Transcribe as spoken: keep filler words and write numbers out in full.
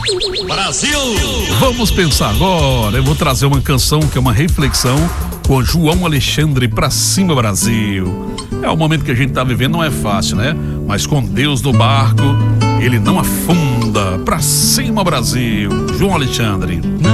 Brasil! Vamos pensar agora. Eu vou trazer uma canção que é uma reflexão com João Alexandre. Pra cima, Brasil. É o momento que a gente tá vivendo, não é fácil, né? Mas com Deus no barco, ele não afunda. Pra cima, Brasil. João Alexandre.